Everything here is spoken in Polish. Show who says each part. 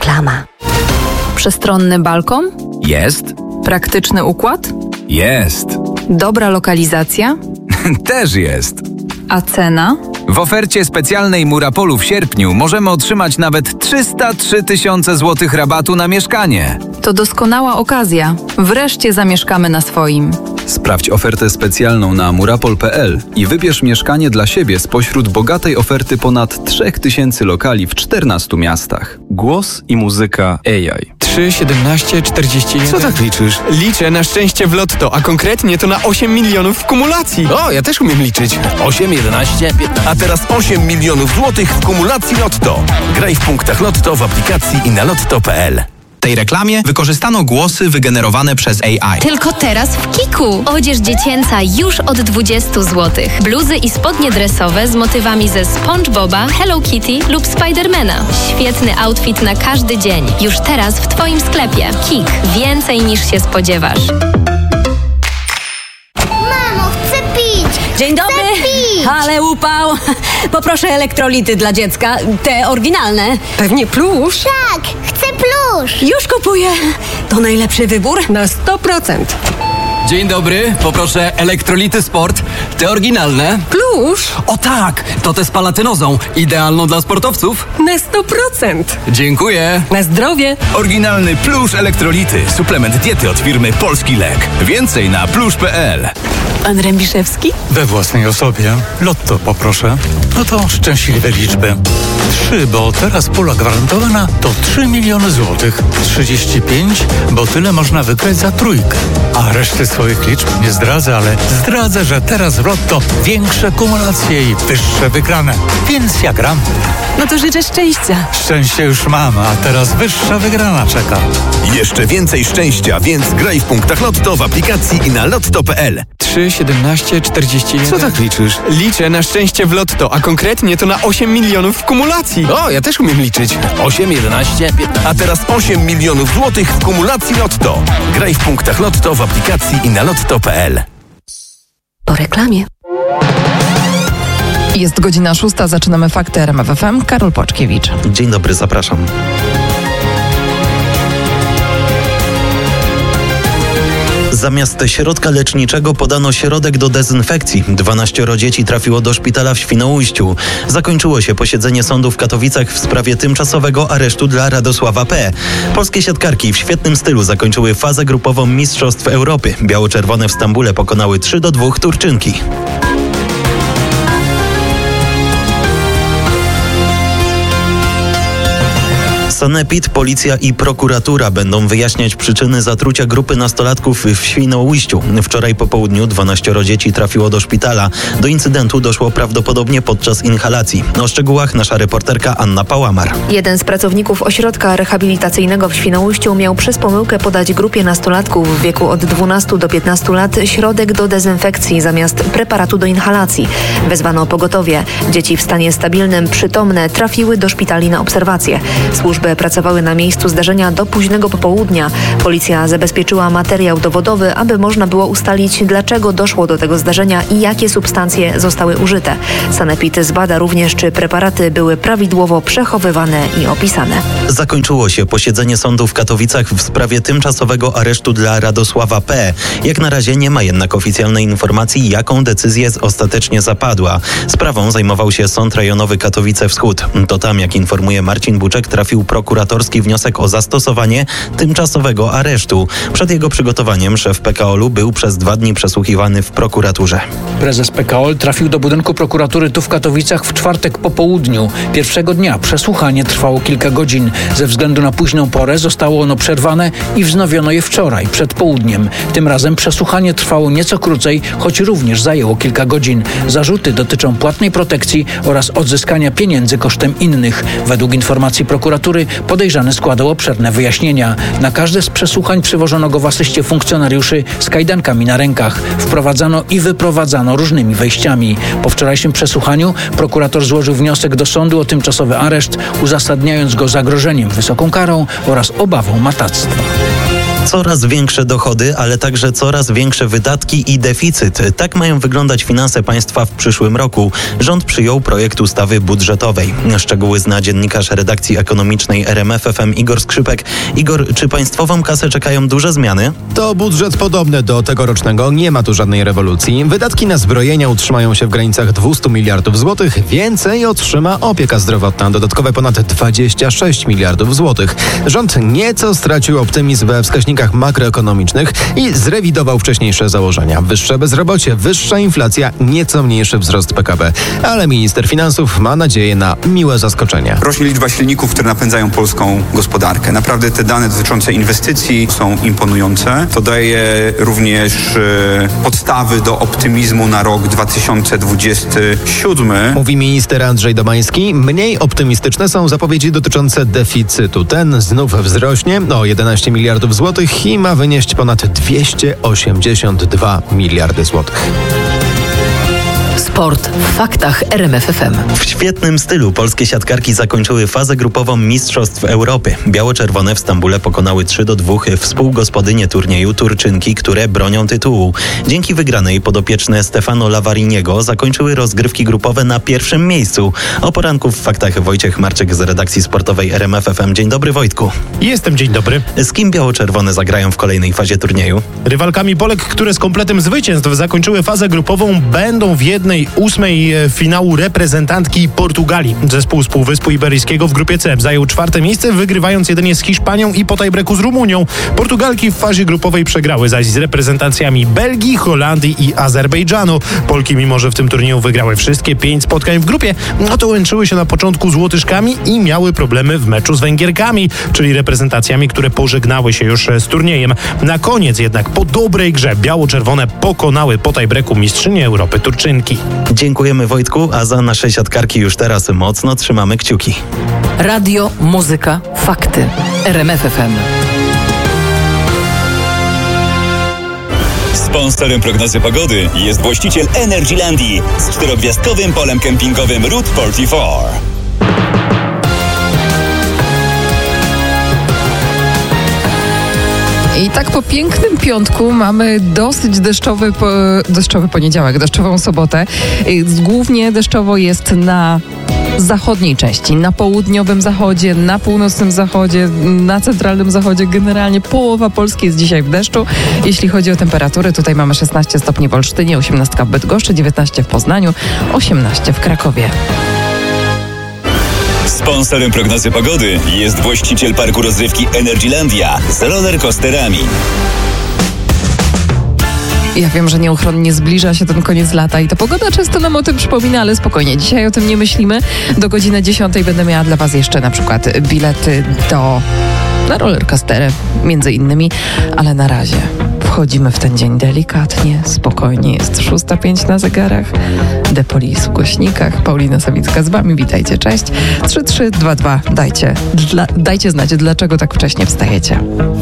Speaker 1: Reklama.
Speaker 2: Przestronny balkon?
Speaker 3: Jest.
Speaker 2: Praktyczny układ?
Speaker 3: Jest.
Speaker 2: Dobra lokalizacja?
Speaker 3: Też jest.
Speaker 2: A cena?
Speaker 3: W ofercie specjalnej Murapolu w sierpniu możemy otrzymać nawet 303 000 złotych rabatu na mieszkanie.
Speaker 2: To doskonała okazja. Wreszcie zamieszkamy na swoim.
Speaker 4: Sprawdź ofertę specjalną na murapol.pl i wybierz mieszkanie dla siebie spośród bogatej oferty ponad 3000 lokali w 14 miastach. Głos i muzyka AI.
Speaker 5: 3, 17, 41.
Speaker 6: Co tak liczysz?
Speaker 5: Liczę na szczęście w lotto, a konkretnie to na 8 milionów w kumulacji.
Speaker 6: O, ja też umiem liczyć. 8, 11, 15. A teraz 8 milionów złotych w kumulacji Lotto. Graj w punktach Lotto w aplikacji i na lotto.pl.
Speaker 7: W tej reklamie wykorzystano głosy wygenerowane przez AI.
Speaker 1: Tylko teraz w Kiku. Odzież dziecięca już od 20 zł. Bluzy i spodnie dresowe z motywami ze SpongeBoba, Hello Kitty lub Spidermana. Świetny outfit na każdy dzień. Już teraz w Twoim sklepie. Kik. Więcej niż się spodziewasz.
Speaker 8: Mamo, chcę pić!
Speaker 9: Dzień dobry!
Speaker 8: Chcę pić!
Speaker 9: Ale upał! Poproszę elektrolity dla dziecka, te oryginalne.
Speaker 10: Pewnie plusz?
Speaker 8: Tak, chcę plusz!
Speaker 9: Już kupuję! To najlepszy wybór?
Speaker 10: Na 100%.
Speaker 6: Dzień dobry, poproszę elektrolity sport, te oryginalne.
Speaker 10: Plusz?
Speaker 6: O tak, to te z palatynozą, idealną dla sportowców.
Speaker 10: Na 100%.
Speaker 6: Dziękuję.
Speaker 10: Na zdrowie.
Speaker 11: Oryginalny plusz elektrolity, suplement diety od firmy Polski Lek. Więcej na plusz.pl.
Speaker 9: Pan Rębiszewski?
Speaker 12: We własnej osobie. Lotto poproszę. No to szczęśliwe liczby. 3, bo teraz pula gwarantowana to 3 miliony złotych. 35, bo tyle można wygrać za trójkę. A reszty swoich liczb nie zdradzę, ale zdradzę, że teraz w Lotto większe kumulacje i wyższe wygrane. Więc ja gram.
Speaker 9: No to życzę szczęścia.
Speaker 12: Szczęście już mam, a teraz wyższa wygrana czeka.
Speaker 11: Jeszcze więcej szczęścia, więc graj w punktach Lotto w aplikacji i na lotto.pl.
Speaker 5: 3, 17, 41.
Speaker 6: Co tak liczysz?
Speaker 5: Liczę na szczęście w lotto, a konkretnie to na 8 milionów w kumulacji.
Speaker 6: O, ja też umiem liczyć. 8, 11, 15.
Speaker 11: A teraz 8 milionów złotych w kumulacji Lotto. Graj w punktach Lotto w aplikacji i na lotto.pl.
Speaker 1: Po reklamie.
Speaker 2: Jest godzina 6, zaczynamy Fakty RMF FM. Karol Płaczkiewicz.
Speaker 13: Dzień dobry, zapraszam. Zamiast środka leczniczego podano środek do dezynfekcji. 12 dzieci trafiło do szpitala w Świnoujściu. Zakończyło się posiedzenie sądu w Katowicach w sprawie tymczasowego aresztu dla Radosława P. Polskie siatkarki w świetnym stylu zakończyły fazę grupową Mistrzostw Europy. Biało-czerwone w Stambule pokonały 3-2 Turczynki. Sanepid, policja i prokuratura będą wyjaśniać przyczyny zatrucia grupy nastolatków w Świnoujściu. Wczoraj po południu 12 dzieci trafiło do szpitala. Do incydentu doszło prawdopodobnie podczas inhalacji. O szczegółach nasza reporterka Anna Pałamar.
Speaker 14: Jeden z pracowników ośrodka rehabilitacyjnego w Świnoujściu miał przez pomyłkę podać grupie nastolatków w wieku od 12 do 15 lat środek do dezynfekcji zamiast preparatu do inhalacji. Wezwano pogotowie. Dzieci w stanie stabilnym, przytomne, trafiły do szpitali na obserwację. Służby pracowały na miejscu zdarzenia do późnego popołudnia. Policja zabezpieczyła materiał dowodowy, aby można było ustalić, dlaczego doszło do tego zdarzenia i jakie substancje zostały użyte. Sanepid zbada również, czy preparaty były prawidłowo przechowywane i opisane.
Speaker 13: Zakończyło się posiedzenie sądu w Katowicach w sprawie tymczasowego aresztu dla Radosława P. Jak na razie nie ma jednak oficjalnej informacji, jaką decyzję ostatecznie zapadła. Sprawą zajmował się Sąd Rejonowy Katowice Wschód. To tam, jak informuje Marcin Buczek, trafił prokuratorski wniosek o zastosowanie tymczasowego aresztu. Przed jego przygotowaniem szef PKOL-u był przez 2 dni przesłuchiwany w prokuraturze.
Speaker 15: Prezes PKOL trafił do budynku prokuratury tu w Katowicach w czwartek po południu. Pierwszego dnia przesłuchanie trwało kilka godzin. Ze względu na późną porę zostało ono przerwane i wznowiono je wczoraj, przed południem. Tym razem przesłuchanie trwało nieco krócej, choć również zajęło kilka godzin. Zarzuty dotyczą płatnej protekcji oraz odzyskania pieniędzy kosztem innych. Według informacji prokuratury podejrzany składał obszerne wyjaśnienia. Na każde z przesłuchań przywożono go w asyście funkcjonariuszy z kajdankami na rękach. Wprowadzano i wyprowadzano różnymi wejściami. Po wczorajszym przesłuchaniu prokurator złożył wniosek do sądu o tymczasowy areszt, uzasadniając go zagrożeniem wysoką karą oraz obawą matactwa.
Speaker 13: Coraz większe dochody, ale także coraz większe wydatki i deficyt. Tak mają wyglądać finanse państwa w przyszłym roku. Rząd przyjął projekt ustawy budżetowej. Szczegóły zna dziennikarz redakcji ekonomicznej RMF FM Igor Skrzypek. Igor, czy państwową kasę czekają duże zmiany?
Speaker 16: To budżet podobny do tegorocznego. Nie ma tu żadnej rewolucji. Wydatki na zbrojenia utrzymają się w granicach 200 miliardów złotych. Więcej otrzyma opieka zdrowotna. Dodatkowe ponad 26 miliardów złotych. Rząd nieco stracił optymizm we wskaźnikach makroekonomicznych i zrewidował wcześniejsze założenia. Wyższe bezrobocie, wyższa inflacja, nieco mniejszy wzrost PKB. Ale minister finansów ma nadzieję na miłe zaskoczenia.
Speaker 17: Rośnie liczba silników, które napędzają polską gospodarkę. Naprawdę te dane dotyczące inwestycji są imponujące. To daje również podstawy do optymizmu na rok 2027.
Speaker 16: Mówi minister Andrzej Domański. Mniej optymistyczne są zapowiedzi dotyczące deficytu. Ten znów wzrośnie o 11 miliardów złotych i ma wynieść ponad 282 miliardy złotych.
Speaker 2: Sport w faktach RMF FM.
Speaker 13: W świetnym stylu polskie siatkarki zakończyły fazę grupową Mistrzostw Europy. Biało-czerwone w Stambule pokonały 3-2 współgospodynie turnieju Turczynki, które bronią tytułu. Dzięki wygranej podopieczne Stefano Lavariniego zakończyły rozgrywki grupowe na pierwszym miejscu. O poranku w faktach Wojciech Marczyk z redakcji sportowej RMF FM. Dzień dobry, Wojtku.
Speaker 18: Jestem, dzień dobry.
Speaker 13: Z kim biało-czerwone zagrają w kolejnej fazie turnieju?
Speaker 18: Rywalkami Polek, które z kompletem zwycięstw zakończyły fazę grupową, będą w 1/8 finału reprezentantki Portugalii. Zespół z Półwyspu Iberyjskiego w grupie C zajął 4. miejsce, wygrywając jedynie z Hiszpanią i po tiebreaku z Rumunią. Portugalki w fazie grupowej przegrały zaś z reprezentacjami Belgii, Holandii i Azerbejdżanu. Polki, mimo że w tym turnieju wygrały wszystkie 5 spotkań w grupie, to łączyły się na początku z Łotyszkami i miały problemy w meczu z Węgierkami, czyli reprezentacjami, które pożegnały się już z turniejem. Na koniec jednak po dobrej grze biało-czerwone pokonały po tiebreaku mistrzynię Europy Turczynki.
Speaker 13: Dziękujemy, Wojtku, a za nasze siatkarki już teraz mocno trzymamy kciuki.
Speaker 2: Radio, muzyka, fakty. RMF FM.
Speaker 19: Sponsorem prognozy pogody jest właściciel Energylandii z 4-gwiazdkowym polem kempingowym Route 44.
Speaker 20: I tak po pięknym piątku mamy dosyć deszczowy poniedziałek, deszczową sobotę. Głównie deszczowo jest na zachodniej części, na południowym zachodzie, na północnym zachodzie, na centralnym zachodzie. Generalnie połowa Polski jest dzisiaj w deszczu. Jeśli chodzi o temperatury, tutaj mamy 16 stopni w Olsztynie, 18 w Bydgoszczy, 19 w Poznaniu, 18 w Krakowie.
Speaker 19: Sponsorem prognozy pogody jest właściciel parku rozrywki Energylandia z rollercoasterami.
Speaker 20: Ja wiem, że nieuchronnie zbliża się ten koniec lata i ta pogoda często nam o tym przypomina, ale spokojnie, dzisiaj o tym nie myślimy. Do godziny 10 będę miała dla Was jeszcze na przykład bilety na rollercoastery, między innymi, ale na razie wchodzimy w ten dzień delikatnie, spokojnie. Jest 6:05 na zegarach. The Police w głośnikach. Paulina Sawicka z Wami. Witajcie, cześć. 3322. Dajcie znać, dlaczego tak wcześnie wstajecie.